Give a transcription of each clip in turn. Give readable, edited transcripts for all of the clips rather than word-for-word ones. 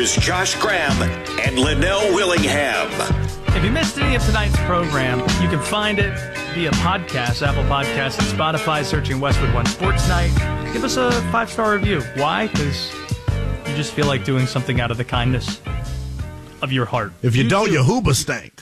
Here's Josh Graham and Linnell Willingham. If you missed any of tonight's program, you can find it via podcast, Apple Podcasts, and Spotify, searching Westwood One Sports Night. Give us a 5-star review. Why? Because you just feel like doing something out of the kindness of your heart. If you don't, your hooba stank.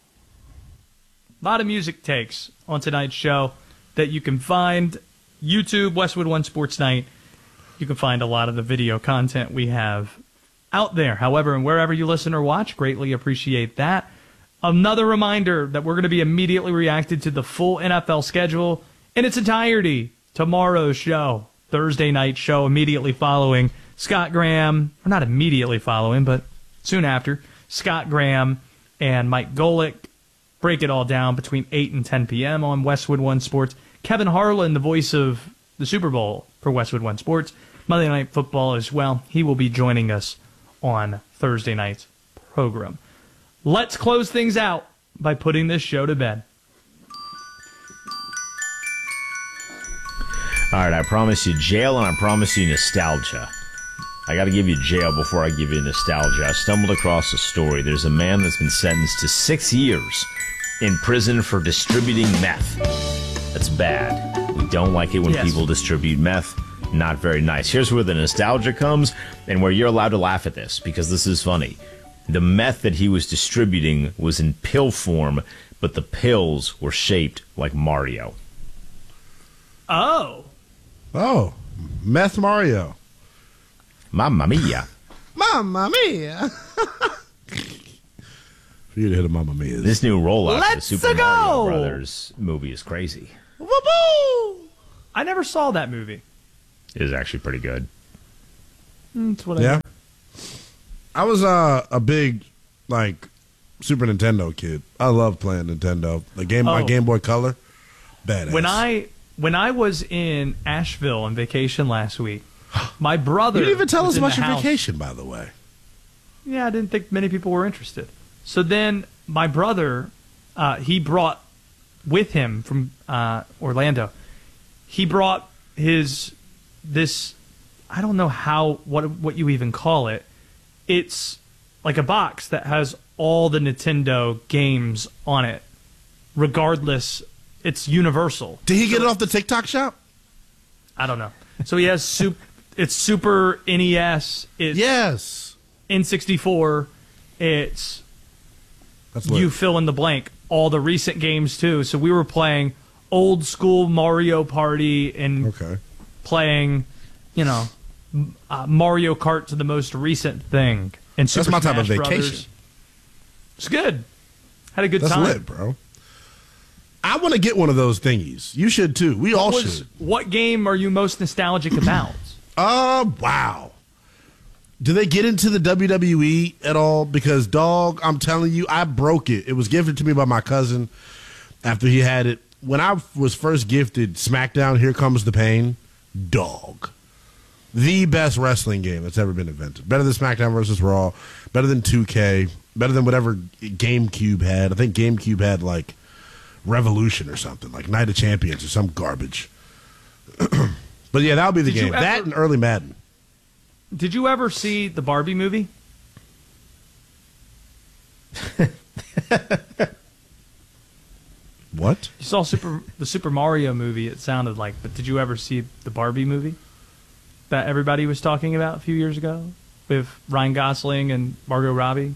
A lot of music takes on tonight's show that you can find. YouTube, Westwood One Sports Night. You can find a lot of the video content we have out there. However, and wherever you listen or watch, greatly appreciate that. Another reminder that we're going to be immediately reacted to the full NFL schedule in its entirety. Tomorrow's show, Thursday night show, immediately following Scott Graham, or not immediately following, but soon after, Scott Graham and Mike Golick break it all down between 8 and 10 p.m. on Westwood One Sports. Kevin Harlan, the voice of the Super Bowl for Westwood One Sports, Monday Night Football as well. He will be joining us on Thursday night's program. Let's close things out by putting this show to bed. All right, I promise you jail and I promise you nostalgia. I got to give you jail before I give you nostalgia. I stumbled across a story. There's a man that's been sentenced to 6 years in prison for distributing meth. That's bad. We don't like it when people distribute meth. Not very nice. Here's where the nostalgia comes and where you're allowed to laugh at this, because this is funny. The meth that he was distributing was in pill form, but the pills were shaped like Mario. Oh. Oh. Meth Mario. Mamma mia. Mamma mia. For you to hit a Mamma Mia. This new rollout of the Let's Super go! Mario Brothers movie is crazy. Woo-hoo! I never saw that movie. It is actually pretty good. It's what I Yeah. I was a big, like, Super Nintendo kid. I love playing Nintendo. My Game Boy Color, badass. When I was in Asheville on vacation last week, my brother... You didn't even tell us about your house. vacation, by the way. Yeah, I didn't think many people were interested. So then my brother, he brought with him from Orlando, he brought this, I don't know what you even call it. It's like a box that has all the Nintendo games on it. Regardless, it's universal. Did he get it off the TikTok shop? I don't know. So he has it's Super NES. It's Yes. N64. It's That's lit. you fill in the blank. All the recent games too. So we were playing old school Mario Party and playing, Mario Kart to the most recent thing. And Super That's my type of Smash vacation. Brothers. It's good. Had a good That's time. lit, bro. I want to get one of those thingies. You should too. We all should. What game are you most nostalgic about? Wow. Do they get into the WWE at all? Because, dog, I'm telling you, I broke it. It was gifted to me by my cousin after he had it. When I was first gifted SmackDown, Here Comes the Pain, dog. The best wrestling game that's ever been invented. Better than SmackDown versus Raw. Better than 2K. Better than whatever GameCube had. I think GameCube had, like, Revolution or something. Like Night of Champions or some garbage. But, yeah, that would be the game. That and early Madden. Did you ever see the Barbie movie? What? You saw the Super Mario movie, it sounded like, but did you ever see the Barbie movie that everybody was talking about a few years ago with Ryan Gosling and Margot Robbie?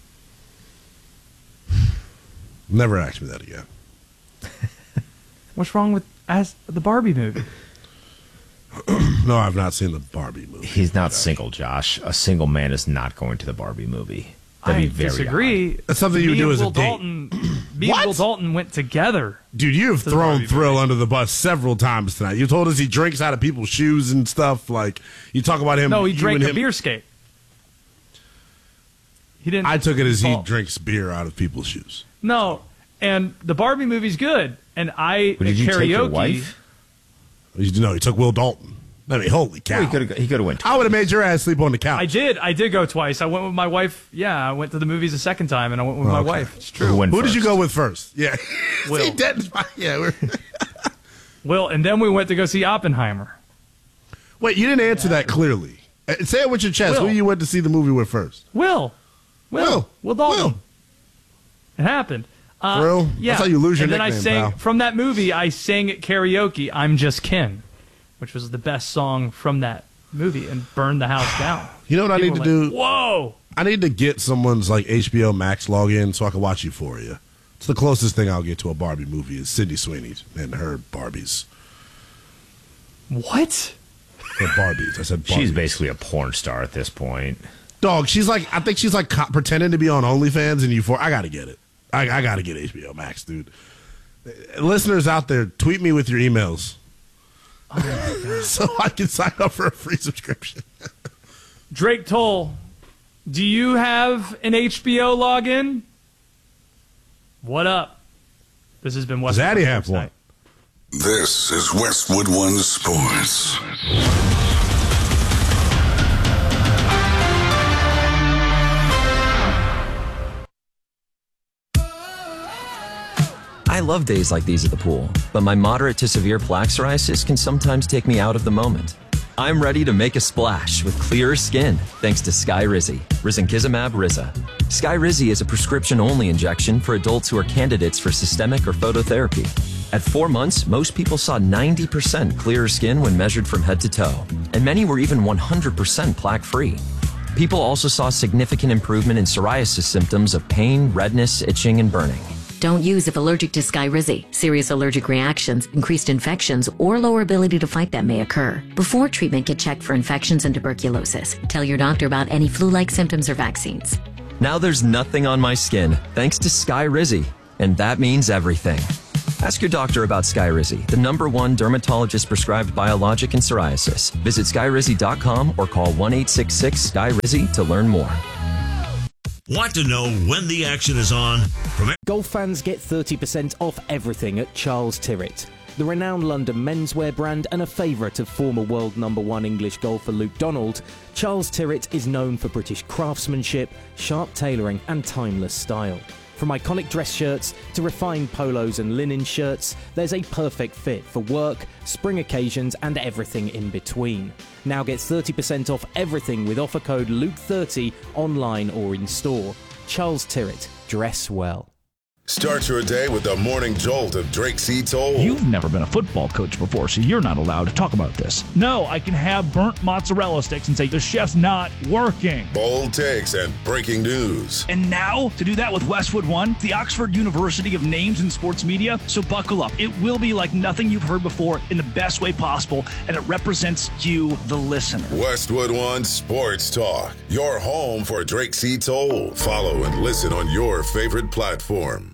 Never ask me that again. What's wrong with the Barbie movie? No, I've not seen the Barbie movie. He's not single, Josh. A single man is not going to the Barbie movie. That'd be very disagree. odd. That's something you would do as a Will date. Dalton, me and Will Dalton went together. Dude, you have the thrown Barbie Thrill movie. under the bus several times tonight. You told us he drinks out of people's shoes and stuff. Like, you talk about him. No, he you drank and a him. beer skate. He didn't. I took it as he Oh. drinks beer out of people's shoes. No, and the Barbie movie's good. And I But at did you karaoke. take your wife? No, he took Will Dalton. I mean, holy cow. Well, he could have went. I would have made your ass sleep on the couch. I did go twice. I went with my wife. Yeah, I went to the movies a second time, and I went with my wife. It's true. Who did you go with first? Yeah. Will. See, yeah. Will, and then we went to go see Oppenheimer. Wait, you didn't answer that clearly. Say it with your chest. Will. Who you went to see the movie with first? Will Dalton. Will. It happened. For real? Yeah. That's how you lose your and then nickname, I sang pal. from that movie. I sang at karaoke. I'm Just Ken, which was the best song from that movie, and burned the house down. You know what People I need were to like, do? Whoa! I need to get someone's like HBO Max login so I can watch Euphoria. It's the closest thing I'll get to a Barbie movie is Sydney Sweeney and her Barbies. What? Her Barbies. I said Barbies. She's basically a porn star at this point. Dog, I think she's like pretending to be on OnlyFans and Euphoria. I got to get it. I got to get HBO Max, dude. Listeners out there, tweet me with your emails. Oh my God. So I can sign up for a free subscription. Drake Toll, do you have an HBO login? What up? This has been Westwood Zaddy One have Sports one. Night. This is Westwood One Sports. I love days like these at the pool, but my moderate to severe plaque psoriasis can sometimes take me out of the moment. I'm ready to make a splash with clearer skin thanks to Skyrizi, risankizumab Riza. Skyrizi is a prescription-only injection for adults who are candidates for systemic or phototherapy. At 4 months, most people saw 90% clearer skin when measured from head to toe, and many were even 100% plaque-free. People also saw significant improvement in psoriasis symptoms of pain, redness, itching, and burning. Don't use if allergic to Skyrizi. Serious allergic reactions, increased infections, or lower ability to fight them may occur. Before treatment, get checked for infections and tuberculosis. Tell your doctor about any flu-like symptoms or vaccines. Now there's nothing on my skin thanks to Skyrizi, and that means everything. Ask your doctor about Skyrizi, the #1 dermatologist-prescribed biologic in psoriasis. Visit skyrizi.com or call 1-866-SKYRIZI to learn more. Want to know when the action is on? Golf fans get 30% off everything at Charles Tyrrett. The renowned London menswear brand and a favourite of former world #1 English golfer Luke Donald, Charles Tyrrett is known for British craftsmanship, sharp tailoring and timeless style. From iconic dress shirts to refined polos and linen shirts, there's a perfect fit for work, spring occasions and everything in between. Now get 30% off everything with offer code Luke30 online or in store. Charles Tyrrett, dress well. Start your day with the morning jolt of Drake C. Toll. You've never been a football coach before, so you're not allowed to talk about this. No, I can have burnt mozzarella sticks and say the chef's not working. Bold takes and breaking news. And now, to do that with Westwood One, the Oxford University of Names in Sports Media, so buckle up. It will be like nothing you've heard before in the best way possible, and it represents you, the listener. Westwood One Sports Talk, your home for Drake C. Toll. Follow and listen on your favorite platform.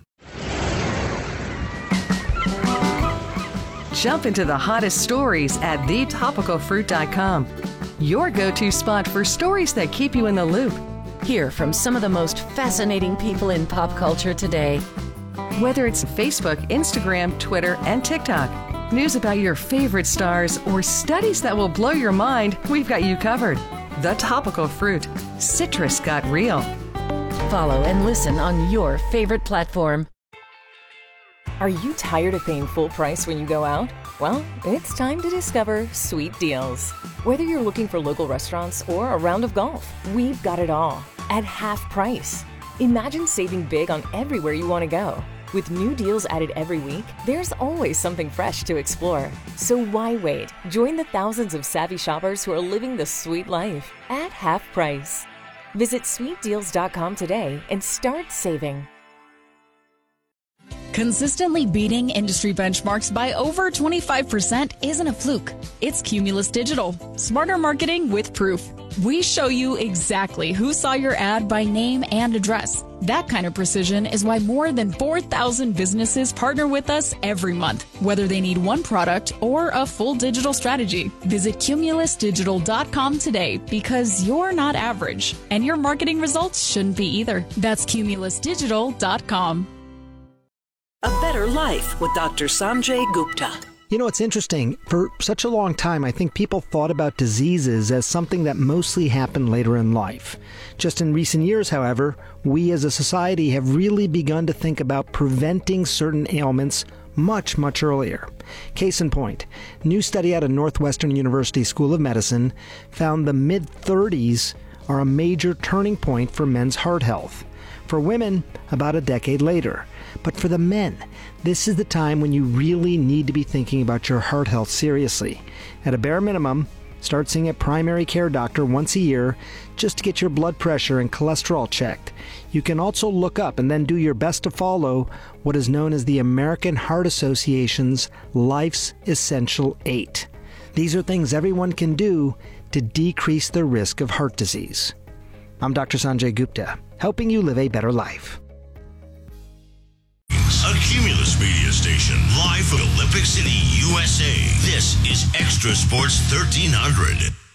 Jump into the hottest stories at thetopicalfruit.com. Your go-to spot for stories that keep you in the loop. Hear from some of the most fascinating people in pop culture today. Whether it's Facebook, Instagram, Twitter, and TikTok, news about your favorite stars, or studies that will blow your mind, we've got you covered. The Topical Fruit. Citrus got real. Follow and listen on your favorite platform. Are you tired of paying full price when you go out? Well, it's time to discover Sweet Deals. Whether you're looking for local restaurants or a round of golf, we've got it all at half price. Imagine saving big on everywhere you want to go. With new deals added every week, there's always something fresh to explore. So why wait? Join the thousands of savvy shoppers who are living the sweet life at half price. Visit sweetdeals.com today and start saving. Consistently beating industry benchmarks by over 25% isn't a fluke. It's Cumulus Digital. Smarter marketing with proof. We show you exactly who saw your ad by name and address. That kind of precision is why more than 4,000 businesses partner with us every month, whether they need one product or a full digital strategy. Visit cumulusdigital.com today because you're not average, and your marketing results shouldn't be either. That's cumulusdigital.com. A Better Life with Dr. Sanjay Gupta. You know, it's interesting. For such a long time, I think people thought about diseases as something that mostly happened later in life. Just in recent years, however, we as a society have really begun to think about preventing certain ailments much, much earlier. Case in point, new study out of Northwestern University School of Medicine found the mid-30s are a major turning point for men's heart health. For women, about a decade later. But for the men, this is the time when you really need to be thinking about your heart health seriously. At a bare minimum, start seeing a primary care doctor once a year just to get your blood pressure and cholesterol checked. You can also look up and then do your best to follow what is known as the American Heart Association's Life's Essential 8. These are things everyone can do to decrease the risk of heart disease. I'm Dr. Sanjay Gupta, helping you live a better life. A Cumulus media station, live from Olympic City, USA. This is Extra Sports 1300.